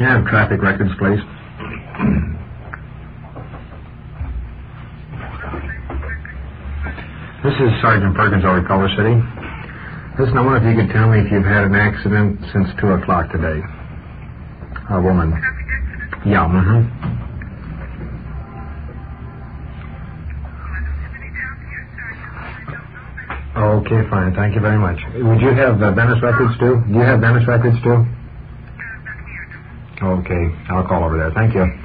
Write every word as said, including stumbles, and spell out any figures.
Yeah, traffic records, please. This is Sergeant Perkins over at Culver City. Listen, I wonder if you could tell me if you've had an accident since two o'clock today. A woman. Yeah, mm-hmm. Okay, fine. Thank you very much. Would you have uh, Venice records, too? Do you have Venice records, too? Okay, I'll call over there. Thank you.